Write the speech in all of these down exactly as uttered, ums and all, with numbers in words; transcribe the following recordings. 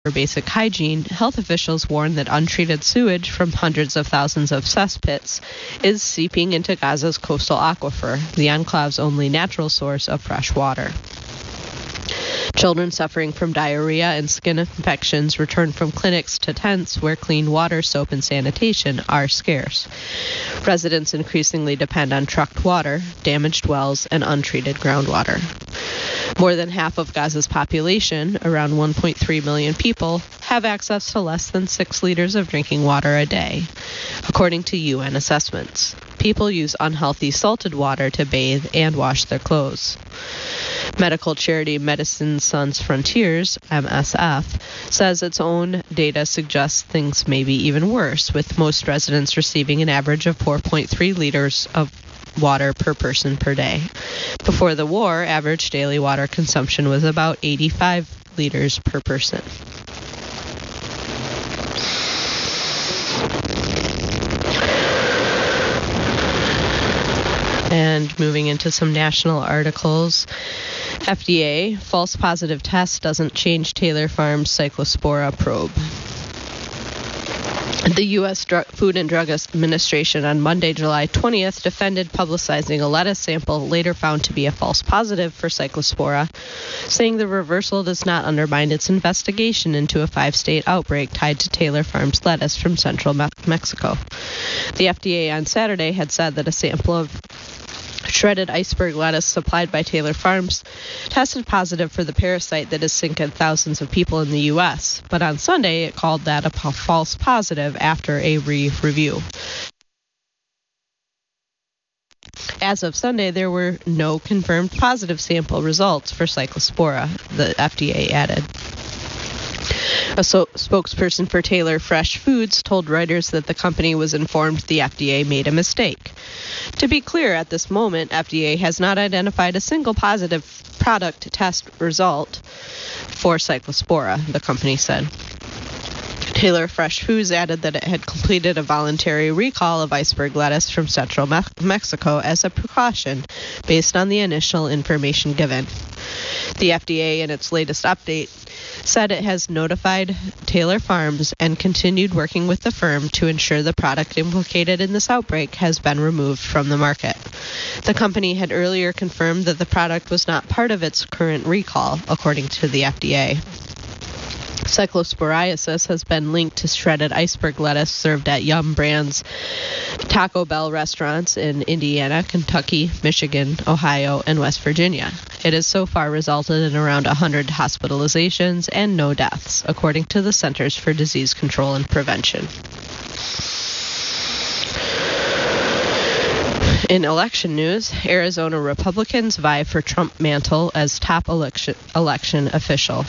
for basic hygiene, health officials warn that untreated sewage from hundreds of thousands of cesspits is seeping into Gaza's coastal aquifer, the enclave's only natural source of fresh water. Children suffering from diarrhea and skin infections return from clinics to tents where clean water, soap, and sanitation are scarce. Residents increasingly depend on trucked water, damaged wells, and untreated groundwater. More than half of Gaza's population, around one point three million people, have access to less than six liters of drinking water a day, according to U N assessments. People use unhealthy salted water to bathe and wash their clothes. Medical charity Medicine Sans Frontiers, M S F, says its own data suggests things may be even worse, with most residents receiving an average of four point three liters of water per person per day. Before the war, average daily water consumption was about eighty-five liters per person. And moving into some national articles, F D A, false positive test doesn't change Taylor Farms Cyclospora probe. The U S Drug, Food and Drug Administration on Monday, July twentieth, defended publicizing a lettuce sample later found to be a false positive for Cyclospora, saying the reversal does not undermine its investigation into a five-state outbreak tied to Taylor Farms lettuce from central Me- Mexico. The F D A on Saturday had said that a sample of shredded iceberg lettuce supplied by Taylor Farms tested positive for the parasite that has sickened thousands of people in the U S, but on Sunday it called that a p- false positive after a re-review. As of Sunday, there were no confirmed positive sample results for Cyclospora, the F D A added. A so- spokesperson for Taylor Fresh Foods told Reuters that the company was informed the F D A made a mistake. To be clear, at this moment, F D A has not identified a single positive product test result for Cyclospora, the company said. Taylor Fresh Foods added that it had completed a voluntary recall of iceberg lettuce from central Me- Mexico as a precaution based on the initial information given. The F D A, in its latest update, said it has notified Taylor Farms and continued working with the firm to ensure the product implicated in this outbreak has been removed from the market. The company had earlier confirmed that the product was not part of its current recall, according to the F D A. Cyclosporiasis has been linked to shredded iceberg lettuce served at Yum Brands Taco Bell restaurants in Indiana, Kentucky, Michigan, Ohio, and West Virginia. It has so far resulted in around one hundred hospitalizations and no deaths, according to the Centers for Disease Control and Prevention. In election news, Arizona Republicans vie for Trump mantle as top election, election official.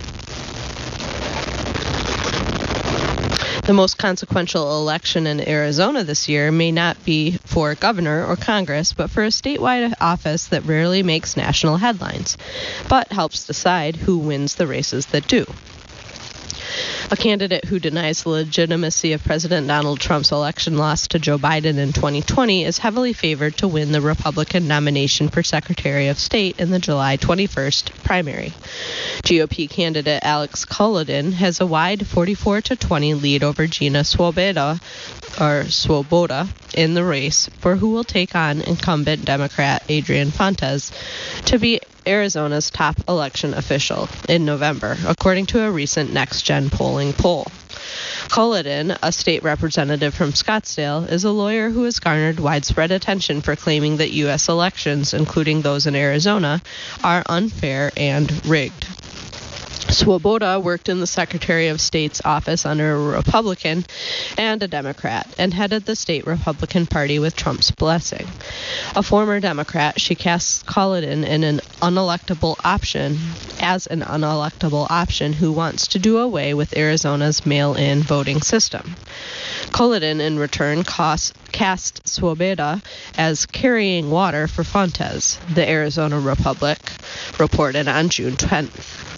The most consequential election in Arizona this year may not be for governor or Congress, but for a statewide office that rarely makes national headlines, but helps decide who wins the races that do. A candidate who denies the legitimacy of President Donald Trump's election loss to Joe Biden in twenty twenty is heavily favored to win the Republican nomination for Secretary of State in the July twenty-first primary. G O P candidate Alex Culloden has a wide forty-four to twenty lead over Gina Swoboda, or Swoboda in the race for who will take on incumbent Democrat Adrian Fontes to be Arizona's top election official in November, according to a recent Next Gen polling poll. Culloden, a state representative from Scottsdale, is a lawyer who has garnered widespread attention for claiming that U S elections, including those in Arizona, are unfair and rigged. Swoboda worked in the Secretary of State's office under a Republican and a Democrat and headed the state Republican Party with Trump's blessing. A former Democrat, she casts Culloden in an unelectable option as an unelectable option who wants to do away with Arizona's mail-in voting system. Culloden, in return, cost, cast Swoboda as carrying water for Fontes, the Arizona Republic reported on June tenth.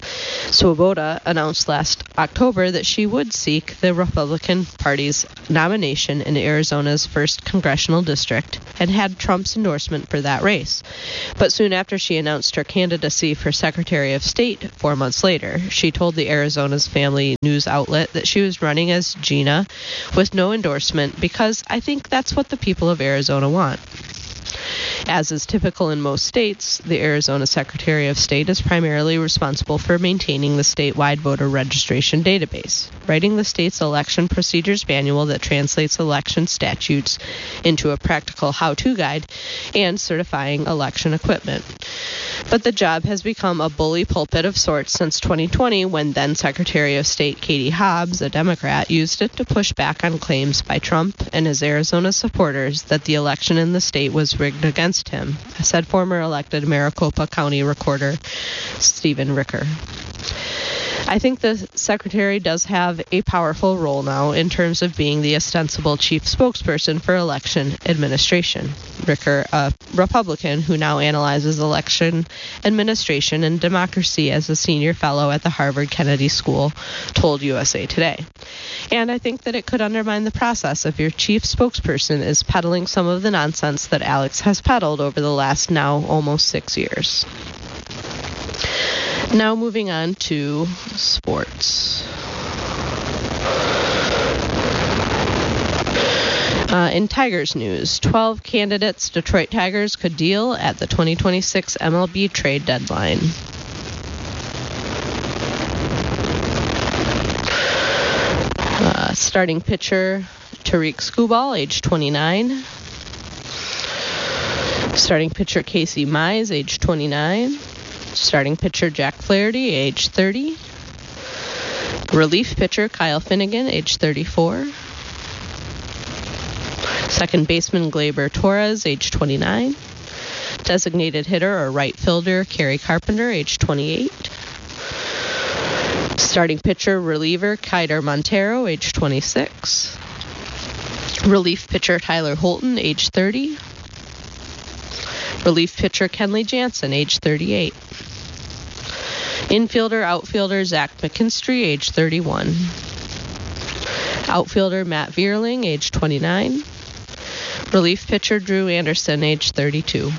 Swoboda announced last October that she would seek the Republican Party's nomination in Arizona's first congressional district and had Trump's endorsement for that race. But soon after she announced her candidacy for Secretary of State four months later, she told the Arizona's family news outlet that she was running as Gina with no endorsement because I think that's what the people of Arizona want. As is typical in most states, the Arizona Secretary of State is primarily responsible for maintaining the statewide voter registration database, writing the state's election procedures manual that translates election statutes into a practical how-to guide, and certifying election equipment. But the job has become a bully pulpit of sorts since twenty twenty, when then Secretary of State Katie Hobbs, a Democrat, used it to push back on claims by Trump and his Arizona supporters that the election in the state was rigged against him, said former elected Maricopa County Recorder Stephen Ricker. I think the Secretary does have a powerful role now in terms of being the ostensible chief spokesperson for election administration. Ricker, a Republican who now analyzes election administration and democracy as a senior fellow at the Harvard Kennedy School, told U S A Today. And I think that it could undermine the process if your chief spokesperson is peddling some of the nonsense that Alex has peddled over the last now almost six years. Now moving on to sports. Uh, in Tigers news, twelve candidates Detroit Tigers could deal at the twenty twenty-six M L B trade deadline. Uh, starting pitcher Tariq Skubal, age twenty-nine. Starting pitcher Casey Mize, age twenty-nine. Starting pitcher Jack Flaherty, age thirty. Relief pitcher Kyle Finnegan, age thirty-four. Second baseman Gleyber Torres, age twenty-nine. Designated hitter or right fielder Kerry Carpenter, age twenty-eight. Starting pitcher reliever Kaider Montero, age twenty-six. Relief pitcher Tyler Holton, age thirty. Relief pitcher Kenley Jansen, age thirty-eight. Infielder, outfielder Zach McKinstry, age thirty-one. Outfielder Matt Vierling, age twenty-nine. Relief pitcher Drew Anderson, age thirty-two.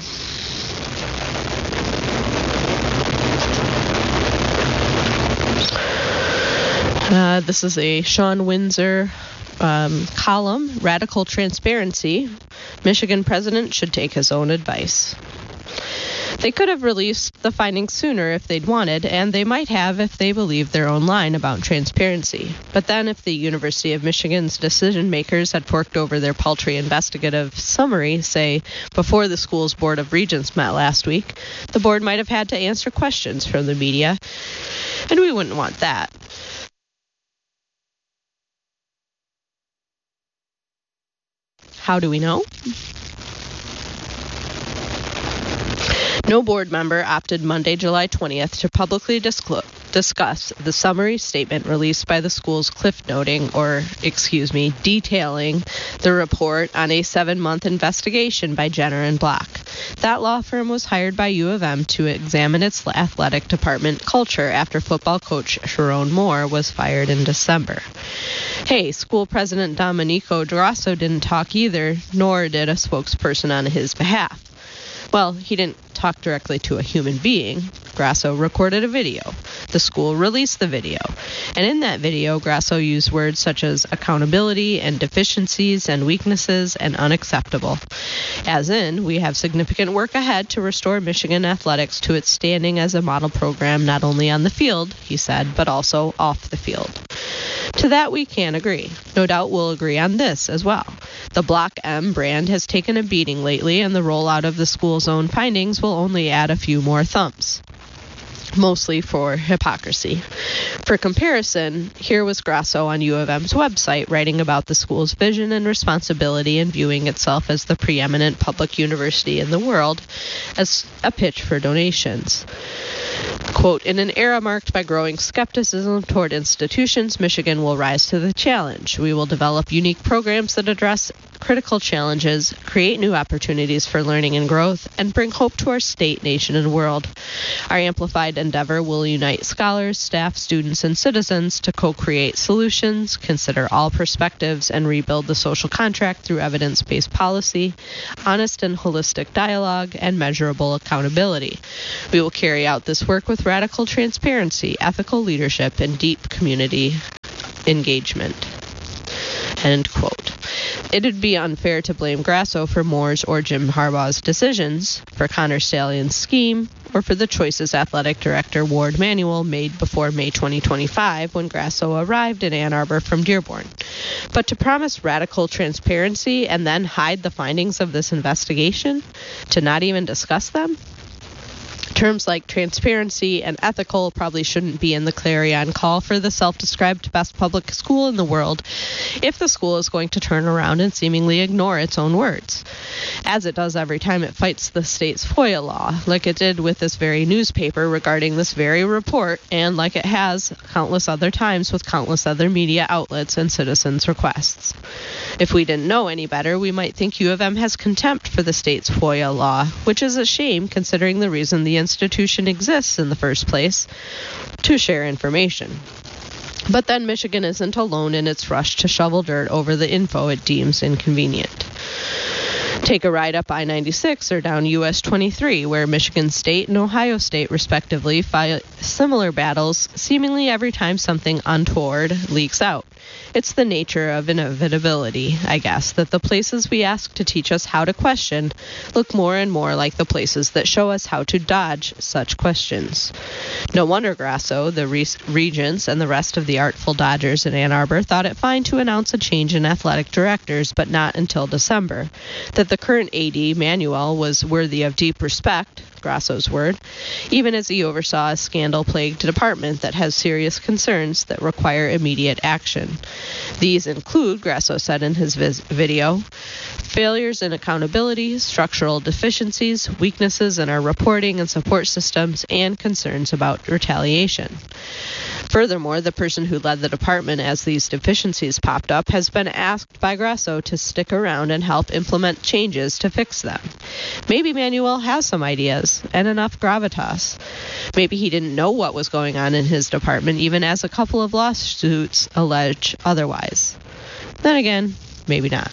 Uh, this is a Sean Windsor um, column, Radical Transparency. Michigan president should take his own advice. They could have released the findings sooner if they'd wanted, and they might have if they believed their own line about transparency. But then if the University of Michigan's decision makers had forked over their paltry investigative summary, say, before the school's Board of Regents met last week, the board might have had to answer questions from the media, and we wouldn't want that. How do we know? No board member opted Monday, July twentieth, to publicly disclose, discuss the summary statement released by the school's cliff noting, or, excuse me, detailing the report on a seven-month investigation by Jenner and Block. That law firm was hired by U of M to examine its athletic department culture after football coach Sharon Moore was fired in December. Hey, school president Domenico Grasso didn't talk either, nor did a spokesperson on his behalf. Well, he didn't talk directly to a human being. Grasso recorded a video. The school released the video. And in that video, Grasso used words such as accountability and deficiencies and weaknesses and unacceptable. As in, we have significant work ahead to restore Michigan athletics to its standing as a model program not only on the field, he said, but also off the field. To that we can agree. No doubt we'll agree on this as well. The Block M brand has taken a beating lately, and the rollout of the school's own findings will only add a few more thumps, mostly for hypocrisy. For comparison, here was Grasso on U of M's website writing about the school's vision and responsibility in viewing itself as the preeminent public university in the world as a pitch for donations. Quote, in an era marked by growing skepticism toward institutions, Michigan will rise to the challenge. We will develop unique programs that address critical challenges, create new opportunities for learning and growth, and bring hope to our state, nation, and world. Our amplified endeavor will unite scholars, staff, students, and citizens to co-create solutions, consider all perspectives, and rebuild the social contract through evidence-based policy, honest and holistic dialogue, and measurable accountability. We will carry out this work with radical transparency, ethical leadership, and deep community engagement. End quote. It'd be unfair to blame Grasso for Moore's or Jim Harbaugh's decisions, for Connor Stalions' scheme, or for the choices athletic director Ward Manuel made before May twenty twenty-five when Grasso arrived in Ann Arbor from Dearborn. But to promise radical transparency and then hide the findings of this investigation, to not even discuss them? Terms like transparency and ethical probably shouldn't be in the clarion call for the self-described best public school in the world if the school is going to turn around and seemingly ignore its own words, as it does every time it fights the state's FOIA law, like it did with this very newspaper regarding this very report, and like it has countless other times with countless other media outlets and citizens' requests. If we didn't know any better, we might think U of M has contempt for the state's FOIA law, which is a shame considering the reason the institution exists in the first place, to share information. But then Michigan isn't alone in its rush to shovel dirt over the info it deems inconvenient. Take a ride up I ninety-six or down U S twenty-three, where Michigan State and Ohio State, respectively, fight similar battles seemingly every time something untoward leaks out. It's the nature of inevitability, I guess, that the places we ask to teach us how to question look more and more like the places that show us how to dodge such questions. No wonder Grasso, the re- regents, and the rest of the artful dodgers in Ann Arbor thought it fine to announce a change in athletic directors, but not until December. That the current A D, Manuel, was worthy of deep respect, Grasso's word, even as he oversaw a scandal-plagued department that has serious concerns that require immediate action. These include, Grasso said in his vis- video, failures in accountability, structural deficiencies, weaknesses in our reporting and support systems, and concerns about retaliation. Furthermore, the person who led the department as these deficiencies popped up has been asked by Grasso to stick around and help implement changes to fix them. Maybe Manuel has some ideas and enough gravitas. Maybe he didn't know what was going on in his department, even as a couple of lawsuits allege otherwise. Then again, maybe not.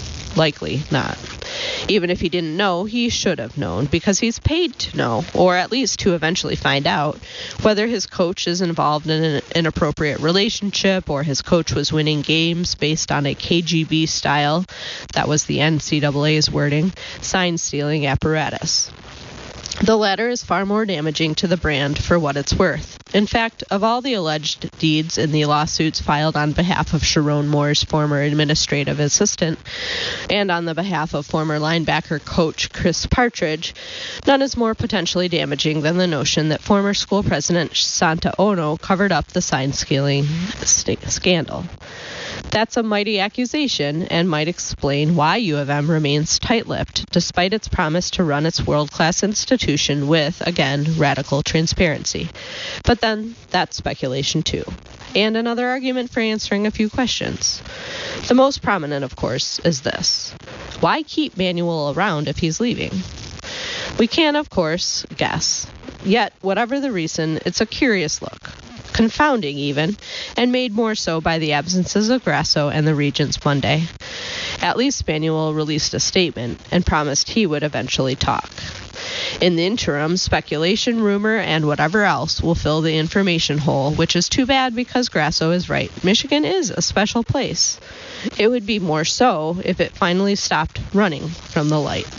Likely not. Even if he didn't know, he should have known, because he's paid to know, or at least to eventually find out, whether his coach is involved in an inappropriate relationship or his coach was winning games based on a K G B style, that was the N C double A's wording, sign-stealing apparatus. The latter is far more damaging to the brand for what it's worth. In fact, of all the alleged deeds in the lawsuits filed on behalf of Sharon Moore's former administrative assistant and on the behalf of former linebacker coach Chris Partridge, none is more potentially damaging than the notion that former school president Santa Ono covered up the sign-stealing st- scandal. That's a mighty accusation and might explain why U of M remains tight-lipped despite its promise to run its world-class institution with, again, radical transparency. But then, that's speculation too. And another argument for answering a few questions. The most prominent, of course, is this. Why keep Manuel around if he's leaving? We can, of course, guess. Yet, whatever the reason, it's a curious look. Confounding even, and made more so by the absences of Grasso and the regents Monday. At least Manuel released a statement and promised he would eventually talk. In the interim, speculation, rumor, and whatever else will fill the information hole, which is too bad because Grasso is right. Michigan is a special place. It would be more so if it finally stopped running from the light.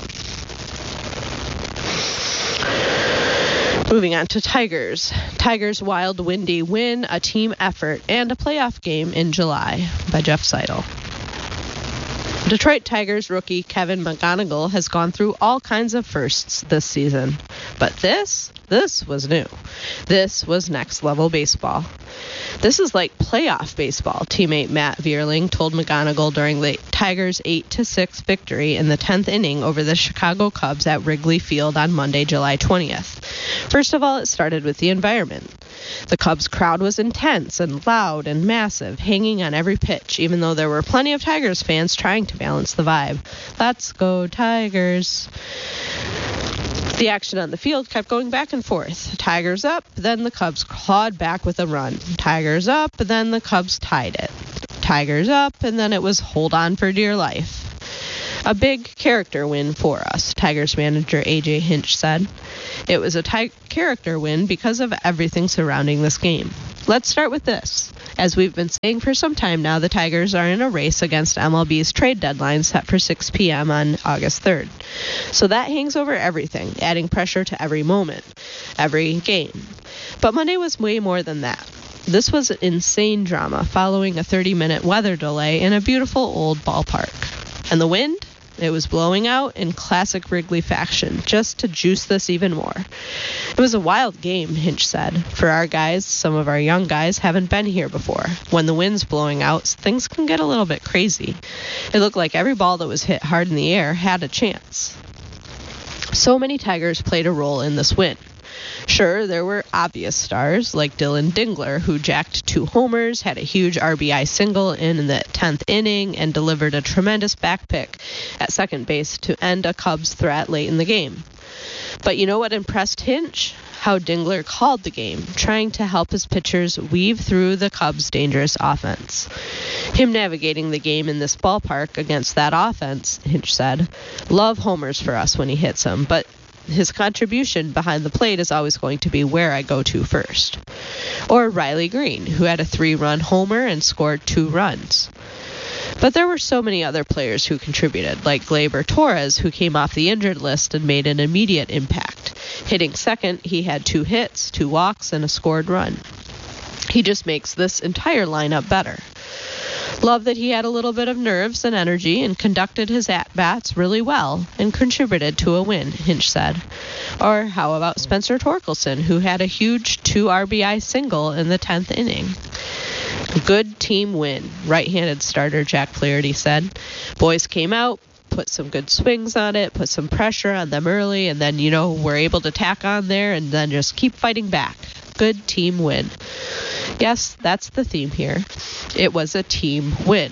Moving on to Tigers. Tigers' wild, windy win, a team effort, and a playoff game in July by Jeff Seidel. Detroit Tigers rookie Kevin McGonigal has gone through all kinds of firsts this season. But this, this was new. This was next level baseball. This is like playoff baseball, teammate Matt Vierling told McGonigal during the Tigers' eight to six victory in the tenth inning over the Chicago Cubs at Wrigley Field on Monday, July twentieth. First of all, it started with the environment. The Cubs crowd was intense and loud and massive, hanging on every pitch, even though there were plenty of Tigers fans trying to balance the vibe. Let's go Tigers! The action on the field kept going back and forth. Tigers up, then the Cubs clawed back with a run. Tigers up, then the Cubs tied it. Tigers up, and then it was hold on for dear life. A big character win for us, Tigers manager A J Hinch said. It was a tig- character win because of everything surrounding this game. Let's start with this. As we've been saying for some time now, the Tigers are in a race against M L B's trade deadline set for six p.m. on August third. So that hangs over everything, adding pressure to every moment, every game. But Monday was way more than that. This was insane drama following a thirty-minute weather delay in a beautiful old ballpark. And the wind? It was blowing out in classic Wrigley fashion, just to juice this even more. It was a wild game, Hinch said. For our guys, some of our young guys haven't been here before. When the wind's blowing out, things can get a little bit crazy. It looked like every ball that was hit hard in the air had a chance. So many Tigers played a role in this win. Sure, there were obvious stars like Dylan Dingler, who jacked two homers, had a huge R B I single in the tenth inning, and delivered a tremendous back pick at second base to end a Cubs threat late in the game. But you know what impressed Hinch? How Dingler called the game, trying to help his pitchers weave through the Cubs' dangerous offense. Him navigating the game in this ballpark against that offense, Hinch said, love homers for us when he hits them, but his contribution behind the plate is always going to be where I go to first. Or Riley Green, who had a three-run homer and scored two runs. But there were so many other players who contributed, like Gleyber Torres, who came off the injured list and made an immediate impact. Hitting second, he had two hits, two walks, and a scored run. He just makes this entire lineup better. Love that he had a little bit of nerves and energy and conducted his at-bats really well and contributed to a win, Hinch said. Or how about Spencer Torkelson, who had a huge two R B I single in the tenth inning? Good team win, right-handed starter Jack Flaherty said. Boys came out, put some good swings on it, put some pressure on them early, and then, you know, were able to tack on there and then just keep fighting back. Good team win. Yes, that's the theme here. It was a team win.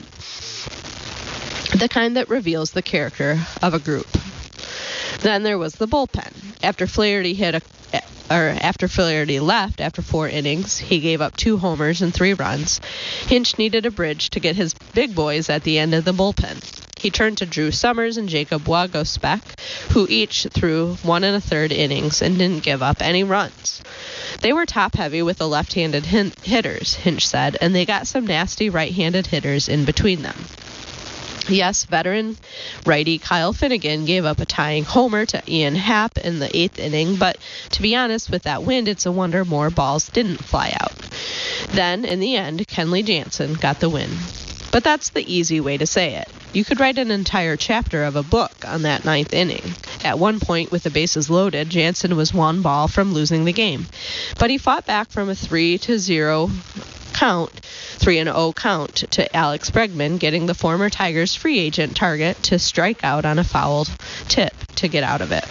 The kind that reveals the character of a group. Then there was the bullpen. After Flaherty hit a or after Flaherty left after four innings, he gave up two homers and three runs. Hinch needed a bridge to get his big boys at the end of the bullpen. He turned to Drew Summers and Jacob Waguespack, who each threw one and a third innings and didn't give up any runs. They were top-heavy with the left-handed hin- hitters, Hinch said, and they got some nasty right-handed hitters in between them. Yes, veteran righty Kyle Finnegan gave up a tying homer to Ian Happ in the eighth inning, but to be honest, with that wind, it's a wonder more balls didn't fly out. Then, in the end, Kenley Jansen got the win. But that's the easy way to say it. You could write an entire chapter of a book on that ninth inning. At one point, with the bases loaded, Jansen was one ball from losing the game. But he fought back from a three to zero count, three and oh count to Alex Bregman, getting the former Tigers free agent target to strike out on a fouled tip to get out of it.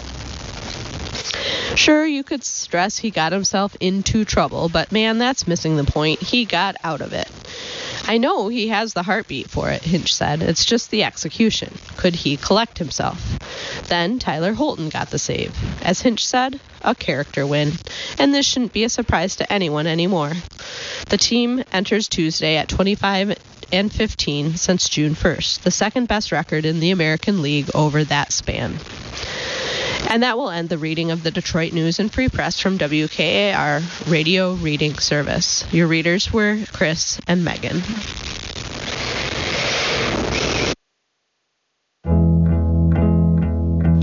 Sure, you could stress he got himself into trouble, but man, that's missing the point. He got out of it. I know he has the heartbeat for it, Hinch said. It's just the execution. Could he collect himself? Then Tyler Holton got the save. As Hinch said, a character win. And this shouldn't be a surprise to anyone anymore. The team enters Tuesday at twenty-five and fifteen since June first, the second best record in the American League over that span. And that will end the reading of the Detroit News and Free Press from W K A R Radio Reading Service. Your readers were Chris and Megan.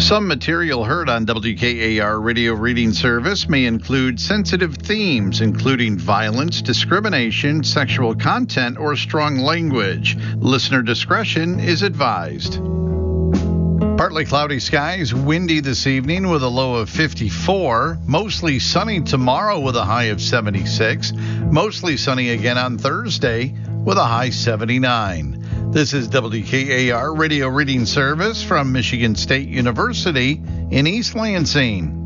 Some material heard on W K A R Radio Reading Service may include sensitive themes, including violence, discrimination, sexual content, or strong language. Listener discretion is advised. Partly cloudy skies, windy this evening with a low of fifty-four. Mostly sunny tomorrow with a high of seventy-six. Mostly sunny again on Thursday with a high seventy-nine. This is W K A R Radio Reading Service from Michigan State University in East Lansing.